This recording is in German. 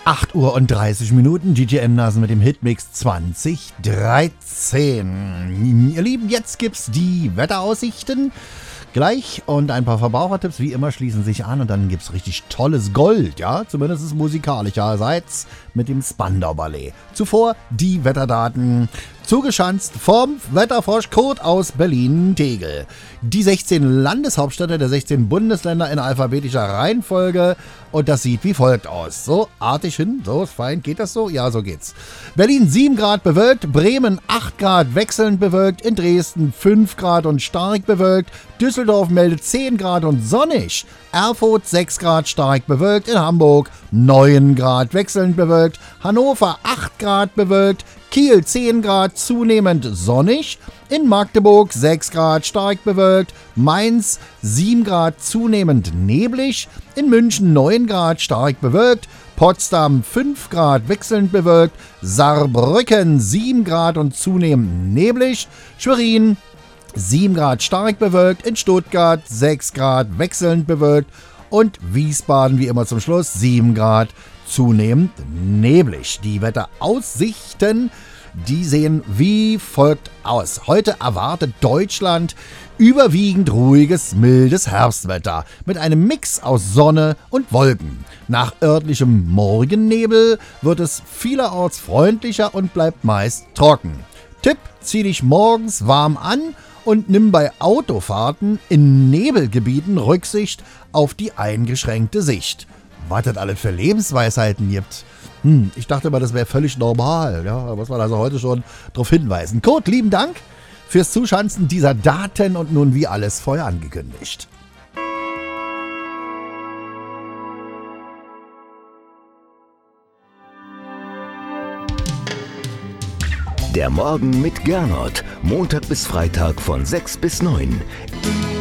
8:30 DJM-Nasen mit dem Hitmix 2013. Ihr Lieben, jetzt gibt's die Wetteraussichten gleich und ein paar Verbrauchertipps, wie immer, schließen sich an und dann gibt's richtig tolles Gold, ja, zumindest musikalischerseits mit dem Spandau Ballet. Zuvor die Wetterdaten, zugeschanzt vom Wetterfrosch Kurt aus Berlin-Tegel. Die 16 Landeshauptstädte der 16 Bundesländer in alphabetischer Reihenfolge und das sieht wie folgt aus. So artig hin, so ist fein, geht das so? Ja, so geht's. Berlin 7 Grad bewölkt, Bremen 8 Grad wechselnd bewölkt, in Dresden 5 Grad und stark bewölkt, Düsseldorf meldet 10 Grad und sonnig, Erfurt 6 Grad stark bewölkt, in Hamburg 9 Grad wechselnd bewölkt, Hannover 8 Grad bewölkt, Kiel 10 Grad zunehmend sonnig, in Magdeburg 6 Grad stark bewölkt, Mainz 7 Grad zunehmend neblig, in München 9 Grad stark bewölkt, Potsdam 5 Grad wechselnd bewölkt, Saarbrücken 7 Grad und zunehmend neblig, Schwerin 7 Grad stark bewölkt, in Stuttgart 6 Grad wechselnd bewölkt und Wiesbaden wie immer zum Schluss 7 Grad zunehmend neblig. Die Wetteraussichten, die sehen wie folgt aus. Heute erwartet Deutschland überwiegend ruhiges, mildes Herbstwetter mit einem Mix aus Sonne und Wolken. Nach örtlichem Morgennebel wird es vielerorts freundlicher und bleibt meist trocken. Tipp: zieh dich morgens warm an und nimm bei Autofahrten in Nebelgebieten Rücksicht auf die eingeschränkte Sicht. Was das alles für Lebensweisheiten gibt. Ich dachte mal, das wäre völlig normal. Ja, da muss man also heute schon darauf hinweisen. Kurt, lieben Dank fürs Zuschanzen dieser Daten und nun wie alles vorher angekündigt. Der Morgen mit Gernot. Montag bis Freitag von 6 bis 9.